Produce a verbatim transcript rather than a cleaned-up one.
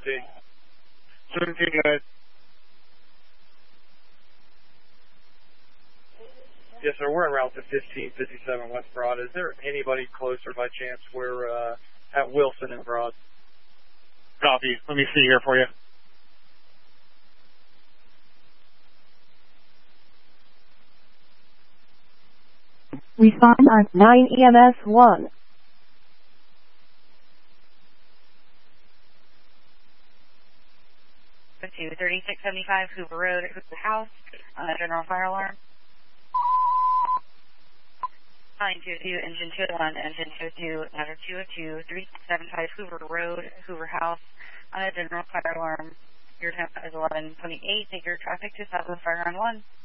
seventeen. seventeen, guys. Yes, sir. We're en route to fifteen fifty-seven West Broad. Is there anybody closer by chance? We're uh, at Wilson and Broad. Copy. Let me see here for you. Respond on nine E M S one. To thirty-six seventy-five Hoover Road at Hoover House on a general fire alarm. nine two two, engine two oh one, engine two oh two, ladder two oh two, thirty-six seventy-five Hoover Road, Hoover House on a general fire alarm. Your time is eleven twenty-eight. Take your traffic to Southwest Fire on one.